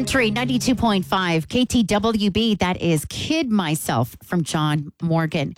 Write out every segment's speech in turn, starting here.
Country 92.5 KTWB. That is Kid Myself from John Morgan.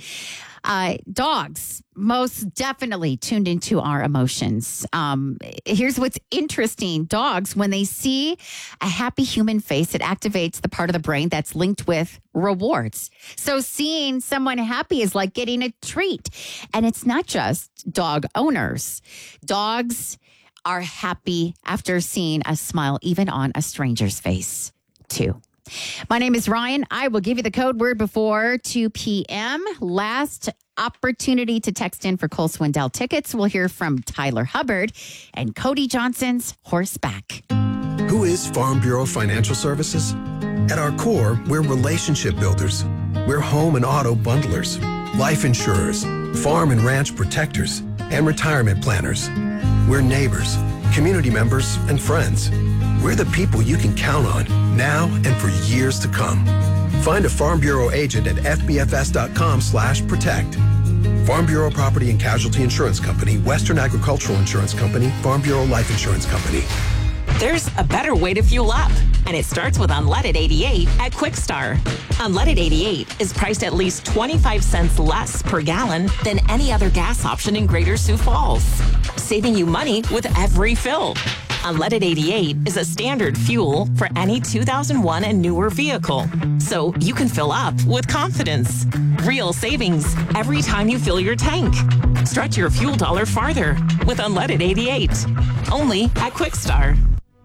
Dogs most definitely tuned into our emotions. Here's what's interesting. Dogs, when they see a happy human face, it activates the part of the brain that's linked with rewards. So seeing someone happy is like getting a treat. And it's not just dog owners. Dogs are happy after seeing a smile, even on a stranger's face, too. My name is Ryan. I will give you the code word before 2 p.m. Last opportunity to text in for Cole Swindell tickets. We'll hear from Tyler Hubbard and Cody Johnson's Horseback. Who is Farm Bureau Financial Services? At our core, we're relationship builders. We're home and auto bundlers, life insurers, farm and ranch protectors, and retirement planners. We're neighbors, community members, and friends. We're the people you can count on now and for years to come. Find a Farm Bureau agent at fbfs.com/protect. Farm Bureau Property and Casualty Insurance Company, Western Agricultural Insurance Company, Farm Bureau Life Insurance Company. There's a better way to fuel up, and it starts with Unleaded 88 at Quickstar. Unleaded 88 is priced at least 25 cents less per gallon than any other gas option in Greater Sioux Falls, saving you money with every fill. Unleaded 88 is a standard fuel for any 2001 and newer vehicle, so you can fill up with confidence. Real savings every time you fill your tank. Stretch your fuel dollar farther with Unleaded 88, only at Quickstar.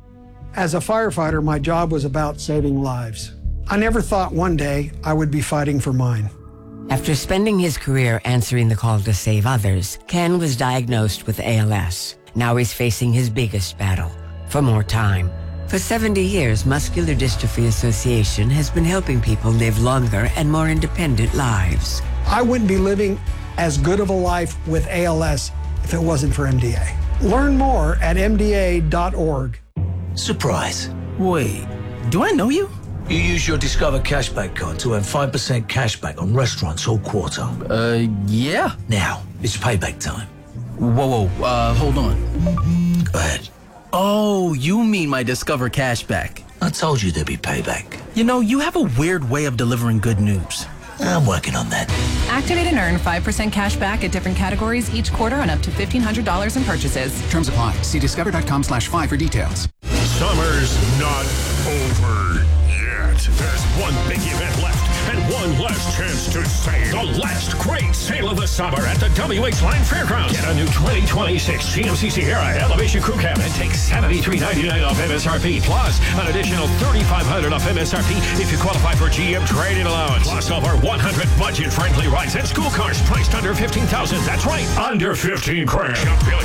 As a firefighter, my job was about saving lives. I never thought one day I would be fighting for mine. After spending his career answering the call to save others, Ken was diagnosed with ALS. Now he's facing his biggest battle, for more time. For 70 years, Muscular Dystrophy Association has been helping people live longer and more independent lives. I wouldn't be living as good of a life with ALS if it wasn't for MDA. Learn more at mda.org. Surprise. Wait, do I know you? You use your Discover Cashback card to earn 5% cashback on restaurants all quarter. Yeah. Now, it's payback time. Whoa, hold on. Go ahead. Oh, you mean my Discover Cashback. I told you there'd be payback. You know, you have a weird way of delivering good news. I'm working on that. Activate and earn 5% cash back at different categories each quarter on up to $1,500 in purchases. Terms apply. See discover.com/5 for details. Summer's not over yet. There's one big event left and one last chance to save. The last great sale of the summer at the WH Line Fairgrounds. Get a new 2026 GMC Sierra Elevation Crew Cab and take $73.99 off MSRP. Plus, an additional $3,500 off MSRP if you qualify for GM trade-in allowance. Plus, over 100 budget-friendly rides and school cars priced under $15,000. That's right, under $15,000.